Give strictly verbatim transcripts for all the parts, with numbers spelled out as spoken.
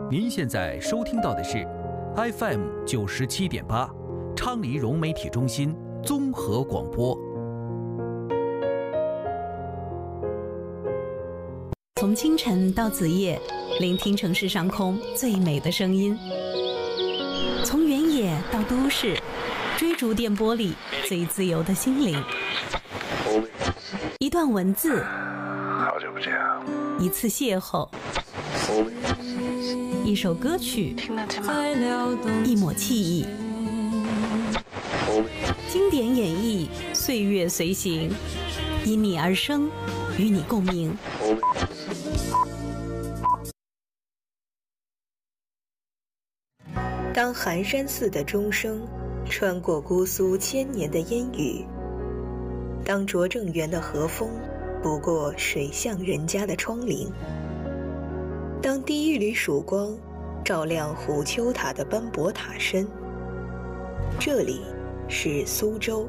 您现在收听到的是 F M 九十七点八，昌黎融媒体中心综合广播。 从清晨到子夜，聆听城市上空最美的声音；从原野到都市，追逐电波里最自由的心灵。一段文字， 好久不见啊！ 一次邂逅，一首歌曲， 听得见吗？ 一抹记忆，经典演绎，岁月随行，因你而生，与你共鸣。当寒山寺的钟声穿过姑苏千年的烟雨，当拙政园的和风不过水巷人家的窗棂，当第一缕曙光照亮虎丘塔的斑驳塔身，这里是苏州。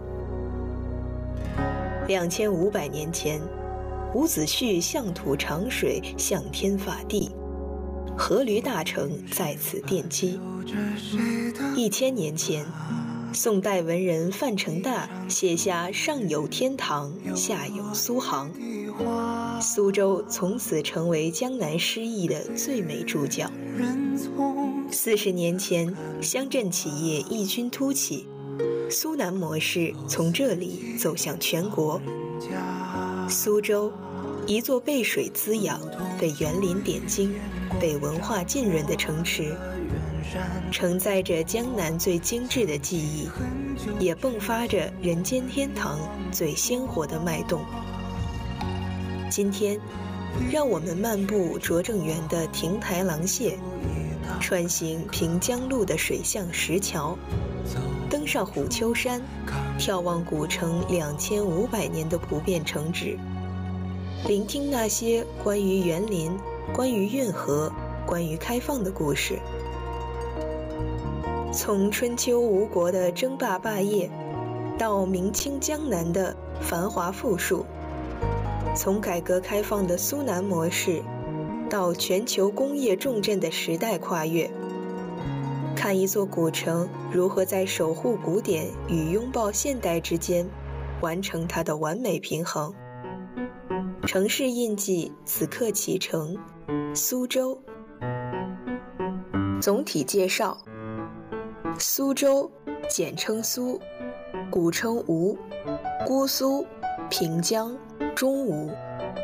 两千五百年前，伍子胥向土长水，向天法地，阖闾大城在此奠基。一千年前，宋代文人范成大写下上有天堂，下有苏杭，苏州从此成为江南诗意的最美注脚。四十年前，乡镇企业异军突起，苏南模式从这里走向全国。苏州，一座被水滋养、被园林点睛、被文化浸润的城池，承载着江南最精致的记忆，也迸发着人间天堂最鲜活的脉动。今天，让我们漫步拙政园的亭台廊榭，穿行平江路的水巷石桥，登上虎丘山，眺望古城两千五百年的不变城址，聆听那些关于园林、关于运河、关于开放的故事。从春秋吴国的争霸霸业，到明清江南的繁华富庶，从改革开放的苏南模式，到全球工业重镇的时代跨越，看一座古城如何在守护古典与拥抱现代之间完成它的完美平衡。城市印记此刻启程，苏州。总体介绍：苏州，简称苏，古称吴，姑苏、平江、中吴，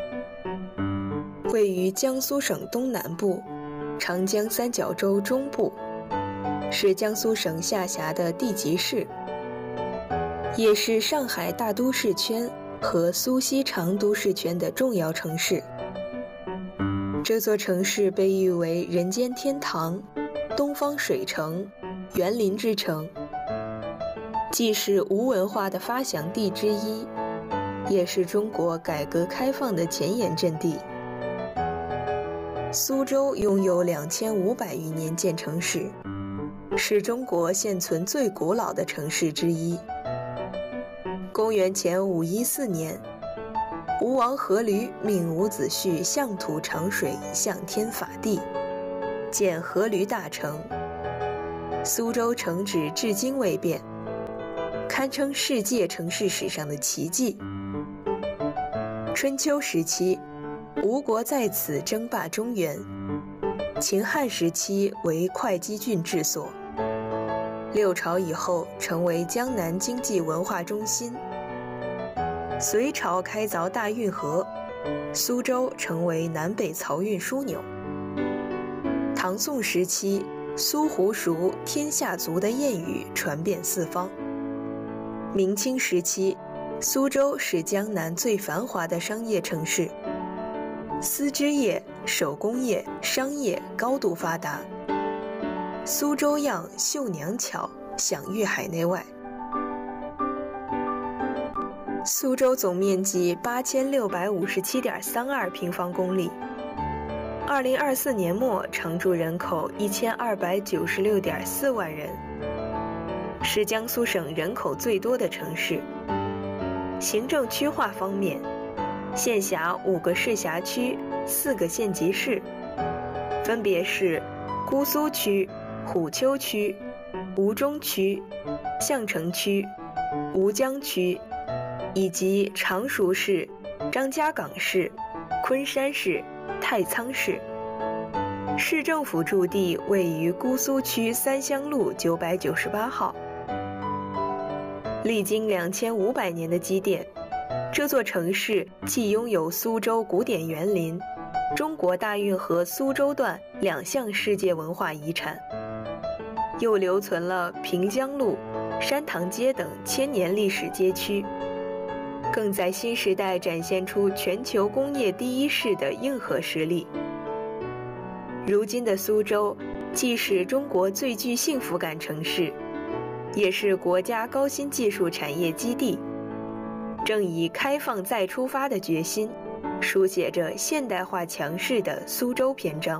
位于江苏省东南部，长江三角洲中部，是江苏省下辖的地级市，也是上海大都市圈和苏锡常都市圈的重要城市。这座城市被誉为人间天堂、东方水城、园林之城，既是吴文化的发祥地之一，也是中国改革开放的前沿阵地。苏州拥有两千五百余年建成史，是中国现存最古老的城市之一。公元前五一四年，吴王阖闾命伍子胥向土长水，向天法地，建阖闾大城。苏州城址至今未变，堪称世界城市史上的奇迹。春秋时期，吴国在此争霸中原；秦汉时期为会稽郡治所；六朝以后成为江南经济文化中心；隋朝开凿大运河，苏州成为南北漕运枢纽；唐宋时期，苏湖熟天下足的谚语传遍四方。明清时期，苏州是江南最繁华的商业城市，丝织业、手工业、商业高度发达，苏州样绣娘巧，享誉海内外。苏州总面积八千六百五十七点三二平方公里，二零二四年末常住人口一千二百九十六点四万人，是江苏省人口最多的城市。行政区划方面，县辖五个市辖区、四个县级市，分别是姑苏区、虎丘区、吴中区、项城区、吴江区以及常熟市、张家港市、昆山市、太仓市。市政府驻地位于姑苏区三乡路九百九十八号。历经两千五百年的积淀，这座城市既拥有苏州古典园林、中国大运河苏州段两项世界文化遗产，又留存了平江路、山塘街等千年历史街区，更在新时代展现出全球工业第一市的硬核实力。如今的苏州，既是中国最具幸福感城市，也是国家高新技术产业基地，正以开放再出发的决心，书写着现代化强势的苏州篇章。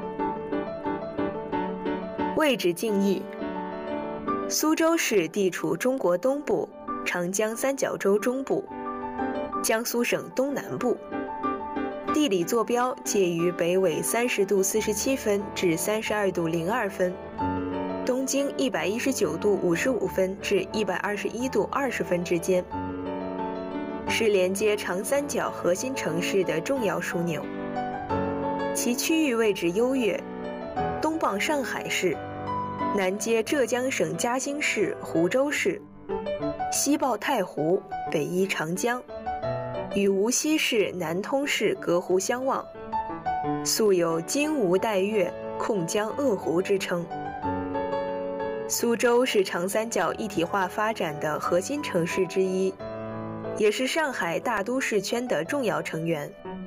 位置定义：苏州市地处中国东部，长江三角洲中部，江苏省东南部。地理坐标介于北纬三十度四十七分至三十二度零二分，东经一百一十九度五十五分至一百二十一度二十分之间，是连接长三角核心城市的重要枢纽。其区域位置优越，东傍上海市，南接浙江省嘉兴市、湖州市，西抱太湖，北依长江，与无锡市、南通市隔湖相望，素有金吴带月、控江鄂湖之称。苏州是长三角一体化发展的核心城市之一，也是上海大都市圈的重要成员。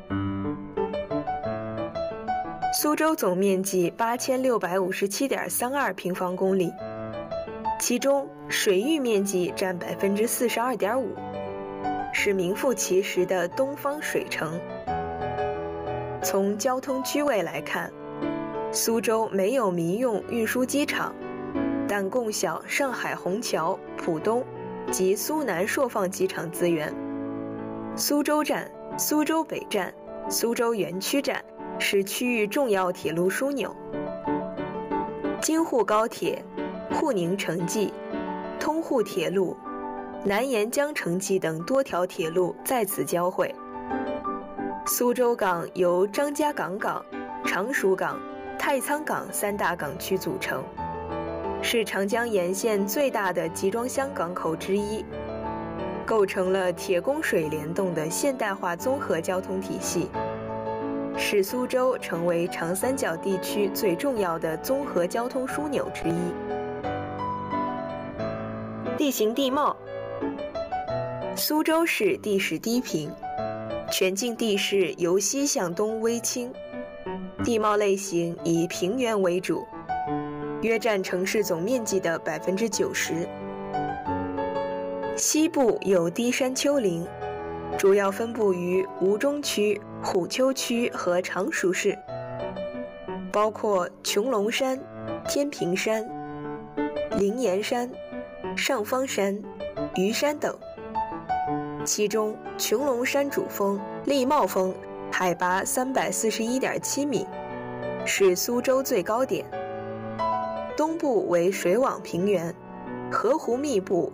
苏州总面积八千六百五十七点三二平方公里，其中水域面积占百分之四十二点五，是名副其实的东方水城。从交通区位来看，苏州没有民用运输机场，但共享上海虹桥、浦东及苏南朔放机场资源。苏州站、苏州北站、苏州园区站是区域重要铁路枢纽。京沪高铁、沪宁城际、通沪铁路、南沿江城际等多条铁路在此交汇。苏州港由张家港港、常熟港、太仓港三大港区组成，是长江沿线最大的集装箱港口之一，构成了铁供水联动的现代化综合交通体系，使苏州成为长三角地区最重要的综合交通枢纽之一。地形地貌：苏州市地势低平，全境地势由西向东微倾，地貌类型以平原为主，约占城市总面积的百分之九十。西部有低山丘陵，主要分布于吴中区、虎丘区和常熟市，包括穹窿山、天平山、灵岩山、上方山、虞山等。其中穹窿山主峰利茂峰海拔三百四十一点七米，是苏州最高点。东部为水网平原，河湖密布，